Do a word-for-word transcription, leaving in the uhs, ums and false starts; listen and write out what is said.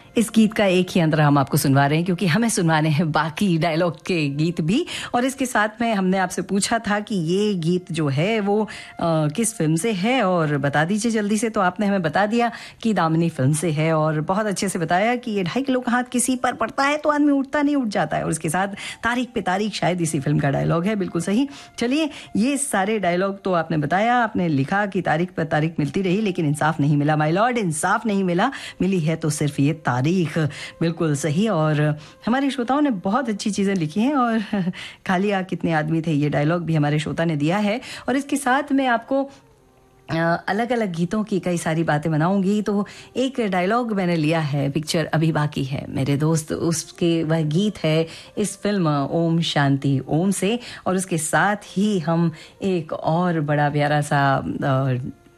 इस गीत का एक ही अंतर हम आपको सुनवा रहे हैं क्योंकि हमें सुनवाने हैं बाकी डायलॉग के गीत भी। और इसके साथ में हमने आपसे पूछा था कि ये गीत जो है वो आ, किस फिल्म से है और बता दीजिए जल्दी से। तो आपने हमें बता दिया कि दामिनी फिल्म से है और बहुत अच्छे से बताया कि ये ढाई किलो का हाथ किसी पर पड़ता है तो आदमी उठता नहीं उठ जाता है। और उसके साथ तारीख पे तारीख शायद इसी फिल्म का डायलॉग है। बिल्कुल सही। चलिए, ये सारे डायलॉग तो आपने बताया, आपने लिखा कि तारीख पर तारीख मिलती रही लेकिन इंसाफ नहीं मिला माय लॉर्ड, इंसाफ नहीं मिला, मिली है तो सिर्फ ये तारीख। बिल्कुल सही। और हमारे श्रोताओं ने बहुत अच्छी चीज़ें लिखी हैं और खाली आ कितने आदमी थे, ये डायलॉग भी हमारे श्रोता ने दिया है। और इसके साथ में आपको अलग अलग गीतों की कई सारी बातें बनाऊंगी। तो एक डायलॉग मैंने लिया है, पिक्चर अभी बाकी है मेरे दोस्त, उसके वह गीत है इस फिल्म ओम शांति ओम से। और उसके साथ ही हम एक और बड़ा प्यारा सा